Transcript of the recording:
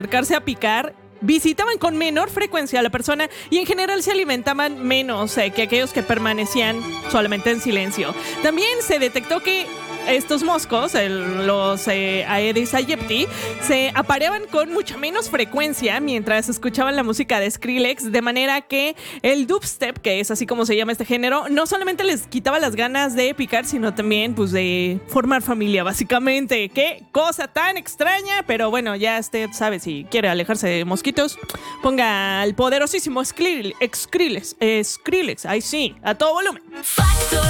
acercarse a picar, visitaban con menor frecuencia a la persona y en general se alimentaban menos que aquellos que permanecían solamente en silencio. También se detectó que estos moscos, los Aedes aegypti, se apareaban con mucha menos frecuencia mientras escuchaban la música de Skrillex, de manera que el dubstep, que es así como se llama este género, no solamente les quitaba las ganas de picar, sino también pues de formar familia, básicamente. Qué cosa tan extraña, pero bueno, ya usted sabe, si quiere alejarse de mosquitos, ponga al poderosísimo Skrillex, ahí sí, a todo volumen.